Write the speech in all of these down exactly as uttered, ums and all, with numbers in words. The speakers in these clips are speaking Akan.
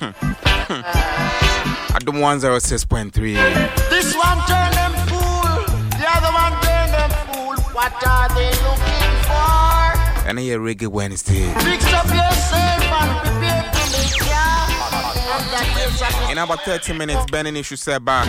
Adom one oh six point three. This one turn them fool, the other one turn them fool. What are they looking for? And here Reggae Wednesday. Fix up yourself and prepare to make ya. In about thirty minutes, Benin issue set back.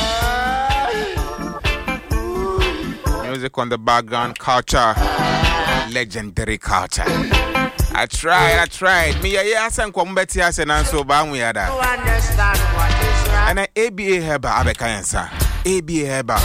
Music on the background, culture, legendary culture. I tried, I tried. Me, yeah, I sang Kwambeti as an answer, but we had that. Understand what is right. And A B A Heba, Abekayansa. A B A Heba.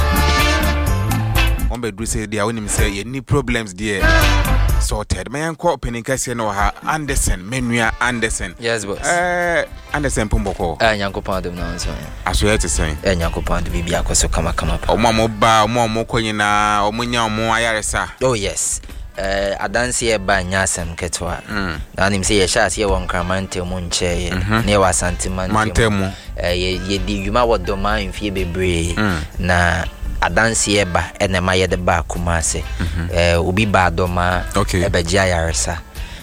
One bedroom say, dear, when him say, you need problems, dear. Sorted. My uncle opening Cassia no ha Anderson, Menuya Anderson. Yes, boss. Uh, Anderson Pumboko. Eh, Yanko Pound of Nonsense. I swear to say, Eh, Yanko Pound of Bibiako, so come come up. O Mamma Ba, Momo Koyina, or Munya Moayaresa. Oh, yes. Uh, I dance here by Nyasam Ketwa. And him say a shot here one Cramante Munche, near was Santiman Mantemo. Eh, ye di Yuma what domain Phoebe Bray. Na I dance here by and a Maya the Bar Kumase. Eh, Ubi Badoma, okay, Ebajayarsa.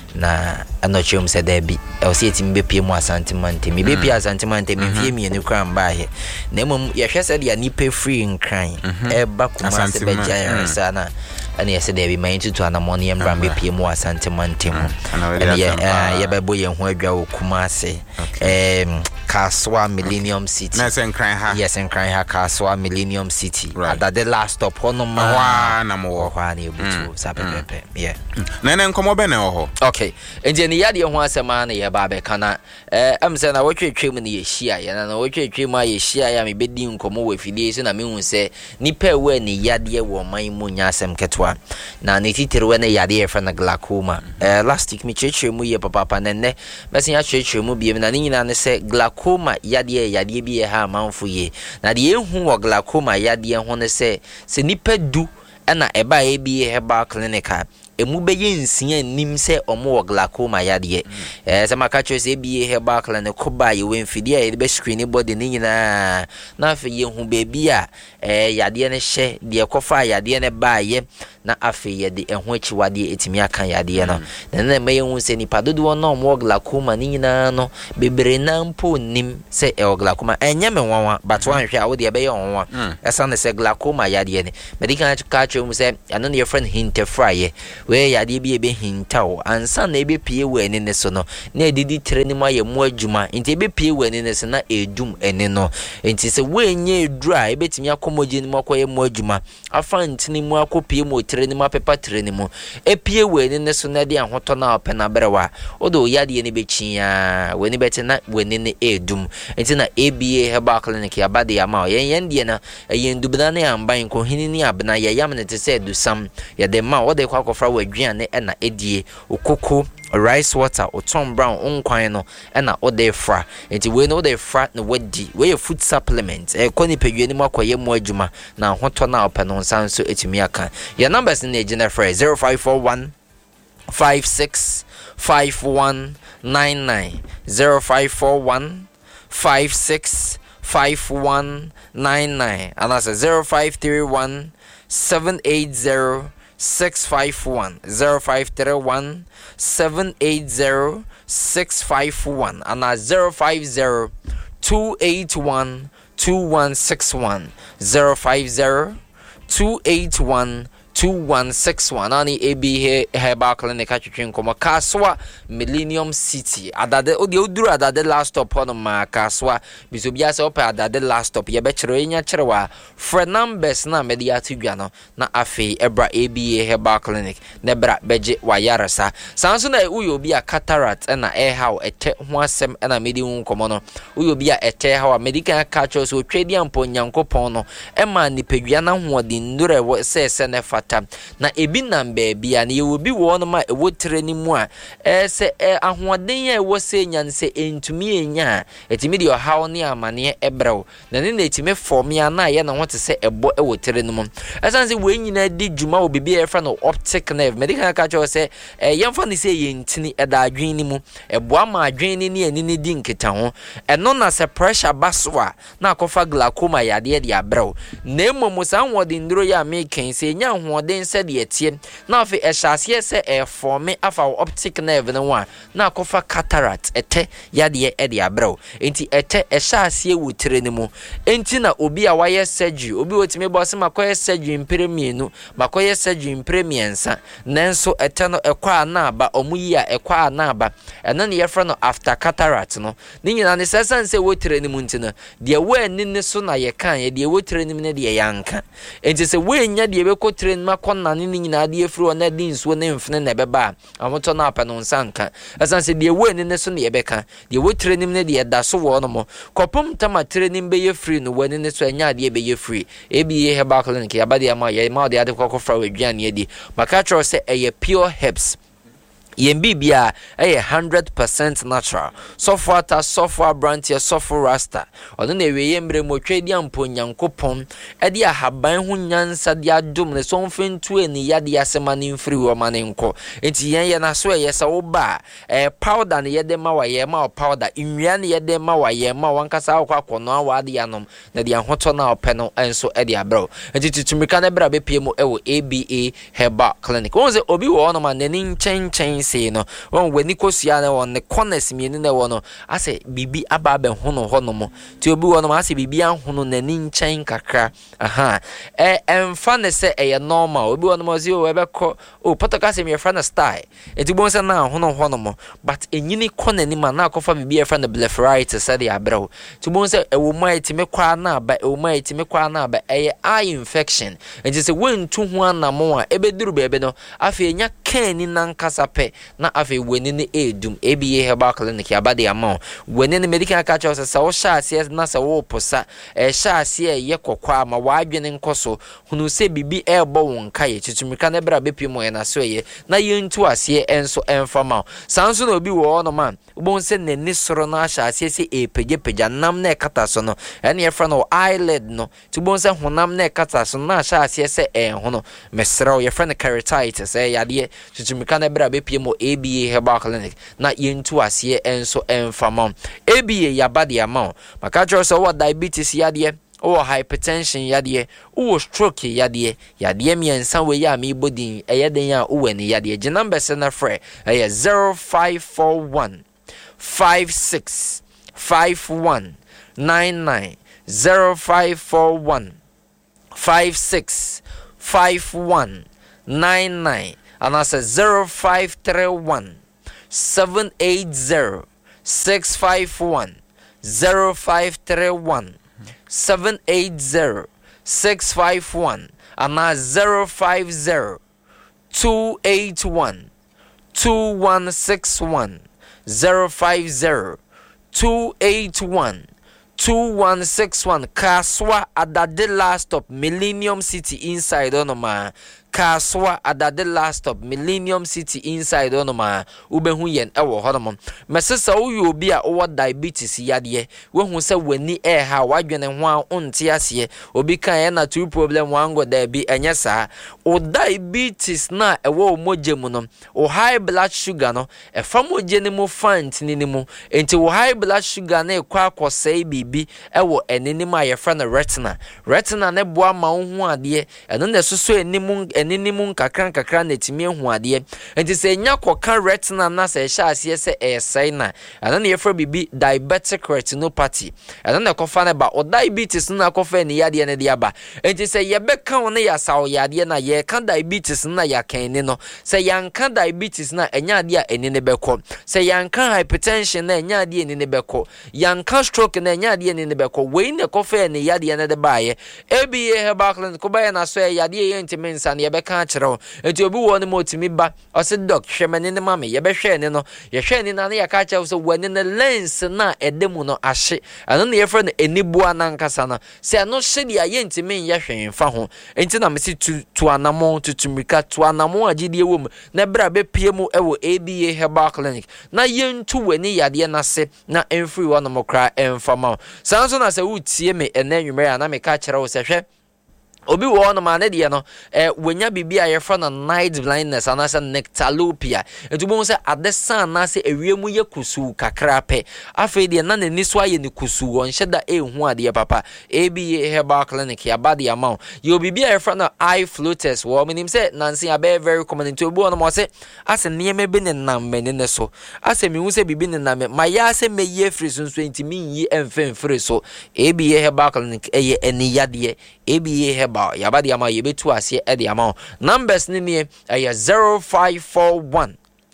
Na anochum said there be I'll see it in B P M Santimante, me B P as Santimante, me Fimi and you cram by here. Nemo, Yasha said ya nipe free in crying. Eh, Bakumase Bajayarsa. And yes, they be made to an ammonium brand B P M or Santimante. And yeah, yeah, boy, and where go Kumase, um, Kaswa Millennium City. Yes, and crying her. Yes, and crying her Kaswa Millennium City. Right. That the last stop on my one more one you to Sapepe. Yeah. Then come over. Okay. And then the idea was a man, yeah, Babe Kana. I'm saying I watch a trim in the Shia, and I watch a trim my Shia, I bidding come over with filiation. I mean, say, Nipe when the Yadia were my Munyasem Ketwa. Na nititiri wene yade efra na glaucoma. Eh last week me cheche mu ye papa nenne. Besi ya cheche mu biem na nyina ne se glaucoma yade yade bi ye ha manfo ye. Na de ehu wo glaucoma yade ho ne se se nipa du na eba e bi ye herbal clinic a emu beye nsia nim se omo wo glaucoma yade. Eh se maka che se bi ye herbal clinic ko ba ye we mfidi a ye be screen body ni nyina na afi ye hu bebi a eh yade ne hye de kofa yade ne ba ye na afi ye de eho achiwade etimi aka yade no na na me hu se nipa dodo no omo glaucoma ni nyina no bebre na mpo nim se e glaucoma enye me nwanwa but wan hwe a wo de be ye nwanwa esa ne se glaucoma yade ne medical ka che mu se ano ne your friend Hintefra ye we yade bi ebe hintaw ansa na ebe pie we ene ne so no na edidi tere ni ma ye mu adwuma nti ebe pie we ene ne se na edum ene no nti se we nye edura ebe timi akomoje ni makoye mu adwuma afa ntini mu akopie mu tere ni ma pepa tere ni mu epie we ene ne so na de ahoto na opena berewa odo yade ne be chia we ni beti na we ne edum nti na A B A Herbal Clinic ya bade ya ma yen yen de na yen dubna na amban ko hini ni abna ya yam ne te se du sam ya de ma wo de kwa kofra wa aduane e na edie okoko rice water or Tom Brown unkwan no e na ode fra enti we no de fra na wadi we food supplement e koni pedwani makoye mu adwuma na hoto na openo nsanso etimi aka your numbers in the agenda for zero five four one five six five one nine nine zero five four one five six five one nine nine and that's zero five three one seven eight zero six five one zero five three one seven eight zero six five one and at zero five zero two eight one two one six one zero five zero two eight one two one six one ani A B A Herbal Clinic atwetwen komo Kaswa Millennium City adade odi oduru adade last stop on ma Kaswa bisobia se opa adade last stop ye be kire nya kire wa for numbers na media atudwa no na afi ebra A B A Herbal Clinic na bra beje wa yaresa sanso na uyo obi a cataract na e how ete ho asem na medi hu komo no uyo obi a ete how medical catcher so twedi ampo nyankopon no e ma ni pedua na hoodi ndure wo se se ne na ebi namba bia na ye obi wo no ma e wotere ni mu a e se ahoden ya e wo se nyanse entumi enya etimi de hawo ne amane ebrew na ne na etimi form ya na ye na wote se ebo e wotere ni mu esanse we nyina di djuma obi bia e fra no optic nerve medical catcher se e yemfa ne se ye ntini e da adwen ni mu ebo ama adwen ni ne ani ni di nketa ho e no na se pressure baswa na akofa glaucoma yade de abrew na emomu san wodi nduro ya me ken se nya ho ahoden sɛ de etie na afi ɛhyase sɛ ɛforme afa optic nerve no wa na akɔfa cataract ɛtɛ yade ɛde abrɛw enti ɛtɛ ɛhyase wu tire ne mu enti na obi a wayɛ surgery obi wotimi bɔ sɛ makɔyɛ surgery mpere mienu makɔyɛ surgery mpere miensa nanso ɛtɛ no ɛkɔ ana aba ɔmo yi a ɛkɔ ana aba ɛno ne yɛfrɛ no after cataract no ne nyina ne sɛ sɛ wo tire ne mu nti no deɛ wo ani ne so na yɛ kan yɛ deɛ wo tire ne mu ne deɛ yanka enti sɛ wo nya deɛ bɛkɔ tire ne makɔ nane ne nyina deɛ firi ɔna de nsuo ne mfene na ɛbɛba a amotɔ na apɛ no nsanka ɛsan sɛ deɛ wo ani ne so ne yɛbɛka deɛ wo tire ne mu ne deɛ da so wɔ no mo kɔpom tama tire ne bɛyɛ free no wani ne so anya deɛ bɛyɛ free ebi yɛ herbal clinic yɛ ba deɛ ma yɛ ma deɛ ade kɔkɔ fra wadwane adi maka kyerɛ sɛ ɛyɛ pure herbs yen bibia eh one hundred percent natural software ta software brand here software rasta ono na ewe yembre mo twedi ampo nyankopon e de ahaban ho nyansa de adom ne so mfentu eni yade asema ne mfiri wo mane nko enti yen ye na so ye sa wo ba eh powder ne ye de ma wa ye ma powder nwia ne ye de ma wa ye ma wankasa akwa akono awa de yanom na de ahoto na opɛ no enso e de abro enti tutumika na bra be pie mo e wo A B A Herbal Clinic won se obi wo no ma nani nchen nchen say no won wani kosua na won ne corners mienu na won no ase bibi aba be hono hono mo ti obi won no ase bibi ahono nani nchen kakra aha eh emfa ne se eh normal obi won no ase o ebekọ o potokase me friend style eti bon se na hono hono mo but enyini corner ni ma na akofa bibi e friend blepharitis se de abrao ti bon se ewo mai ti me kwa na aba ewo mai ti me kwa na aba eh eye infection enti se wentu ho anamo a ebeduru bebe no afi enya kan ni nankasa pe na afi weni ne edum A B A Herbal Clinic abade amon weni ne medical catcher se sa wo sha ase na se wo posa e sha ase ye kokwa ma wa adwene nkoso hunu se bibi e bo won kaye chitumika na bra bepimo ye na so ye na yentu ase enso enfama sanso na obi wo no man ubon se ne ni soro na sha ase se e peje peja nam na kata so no ene ye fra no eyelid no tubon se honam na kata so na sha ase se e hono mesraw ye fra no keratitis e yade chitumika na bra bepimo A B A Herbal Clinic na yentu ase enso enfama A B A yabade amon maka jo so what diabetes yade or hypertension yade or stroke yade yade miensa we ya mi bodin eyeden ya uweni yade je number se na frɛ ɛyɛ zero five four one five six five one nine nine zero five four one five six five one nine nine and I said zero five three one seven eight zero six five one zero five three one seven eight zero six five one and now zero five zero two eight one two one six one zero five zero two eight one two one six one Kaswa adade last stop Millennium City inside onoma Kaswa adade last stop Millennium City inside onoma ubehu yen ewo honom mesesa wo obi a wo diabetes yade we hu se wani e ha wadwene ho a onte ase obi kan e na two problem wango da bi enye saa o diabetes na ewo moje mu no o high blood sugar no e fa moje ne mu fant ni ni mu enti o high blood sugar na e kwa akosai bibi ewo eninim a ye fra na retina retina ne boa ma ho ade eno na soso enimu eninim kakran kakran na timi ho ade enti se nya koka retina na se hya ase se esai na eno na ye fra bibi diabetic retinopathy eno na kofa na ba o diabetes na kofa ni yade ne de aba enti se ye beka won ya sawo yade na ye ka diabetes na ya kan ni no se yanka diabetes na enya ade a eni ne beko se yanka hypertension na enya ade eni ne beko yanka stroke na enya ade eni ne beko we ne kofa ni yade ne de baaye A B A Herbal Clinic ko ba na so yade ye ntimi nsa ne ye beka akere enti obi wo ne motimi ba o se doc hwemane ne mame ye be hwe ne no ye hwe ne na ne ya ka akere so wani ne lens na edemu no ahye ano ne ye fra no enibua na nkasa na se no hye dia ye ntimi ye hwe mfa ho enti na me si tu tu anamo tutumika tu anamo agidie wom na bra be pie mu ewo A B A Herbal Clinic na yentu wani yade na se na emfiri wo no mokra emfa ma sanso na se wutie me enanwumere na me ka akere wo se hwe obi wo no ma ne de no eh wonya bibia ye fra na night blindness anasa nectalopia etubo se adesan na se ewiemu ye kusu kakra pe afi de na nani so aye ne kusu won hyeda ehu ade papa A B A Herbal Clinic ya body amount yo bibia ye fra na eye floaters wo menim se nansi abe very common into obi wo no mo se ase nieme bi ne nam mene ne so ase mi hu se bibi ne nam ma ya se meye free so so enti mi yi emfen free so A B A Herbal Clinic eye eni yade A B A Herbal yabadi ama yebetu ase e de ama numbers ni ne eh zero five four one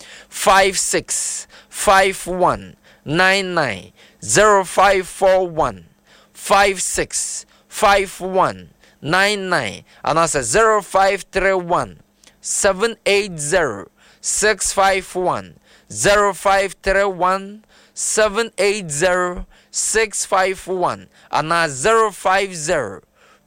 five six five one nine nine zero five four one five six five one nine nine and that's zero five three one seven eight zero six five one zero five three one seven eight zero six five one and that's zero five zero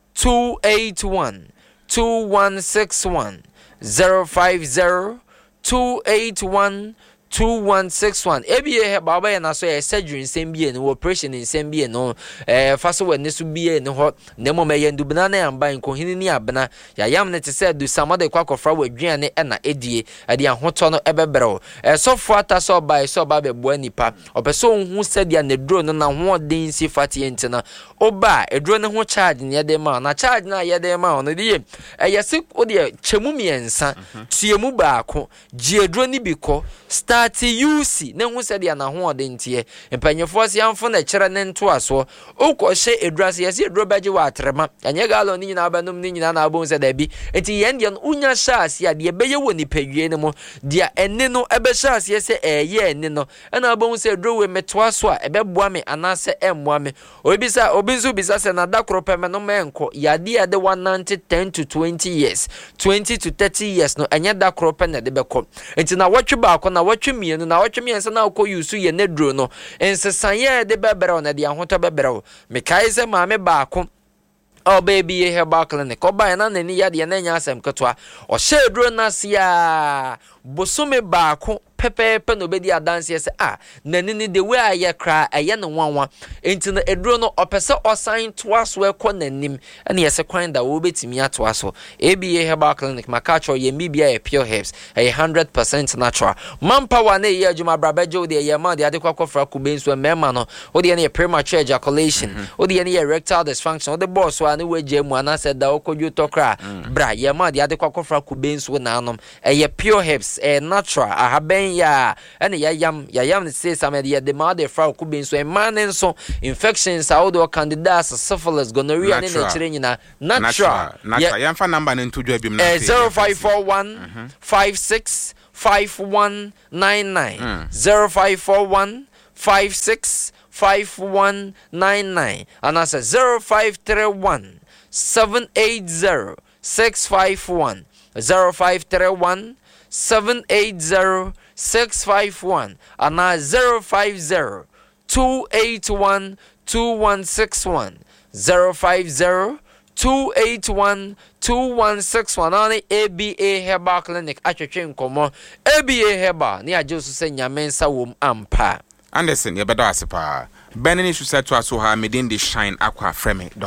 two eight one two one six one zero five zero two eight one two one six one A B A baba ya na so ya surgery nsembie no operation nsembie no eh faso we ne so bie ne ho ne mo me yandubna na yamba nkohini ni abena ya yam ne te se du samade kwa kofra wadwane e na edie ade ahoto no ebebrɛ eh sofo ata so ba so ba be boa nipa opeso hu sadia ne drone no na ho den si fati enti na oba e drone ho charge ne de ma na charge na ye de ma no de eh yesi o de chemu miensa tuemu baako gie drone bi ko Stati U C ne hu se dia na ho odentie empanyefo se amfo na kire ne nto aso okọ hye edurase yesi eduro baje wa atrema anye galo ni nyina abanum ni nyina na abon se da bi enti yen dia unya shaase ya de beye woni padwie ne mo dia enne no ebe shaase yese eye enne no na abon se eduro we meto aso a ebe boa me anase emmoa me obisa obinzu bisa se na dakro peme no menko ya dia de one ninety ten to twenty years twenty to thirty years no anye dakro peme na de beko enti na watwe ba ko na watwe mienu na watwe miensa na akọ yusu ye ne dro no ensesan ye de bebere na de ahoto bebere me kai se ma me ba ko oh baby ye Herbal Clinic oba na nani ya de na nya asem ketwa o hye dro na sia bosome ba ko pepepe no bedi adanse se ah nani ni the way aye kra aye no wanwa enti na eduro no opese osan toaso e ko nanim ene yese kwan da wo betimi atoaso A B A Herbal Clinic makacho ye mbibia e pure herbs a one hundred percent natural manpower na ye adwuma brabejo de ye ma de ade kwakofra kubensu mema no wo de ne premature ejaculation wo de ne erectile dysfunction wo de boss wa ne waje mu anase da okodwo tokra bra ye ma de ade kwakofra kubensu na anom e pure herbs e natural ahaben ya ene ya yam ya yam ne say some de the mother fra ku bin so e man nso infections how do candidates syphilis gonorrhea ne na chire nyina natural natural yam fa number ne ntudwa bim na zero five four one five six five one nine nine zero five four one five six five one nine nine and that's zero five three one seven eight zero six five one zero five three one seven eight zero six five one and now zero five zero two eight one two one six one zero five zero two eight one two one six one on A B A Herbal Clinic atwetwe nkomo A B A Herbal ne agye so se nyamensa wom ampa Anderson ye bedo asepa benini su set to aso ha medin de shine akwa frame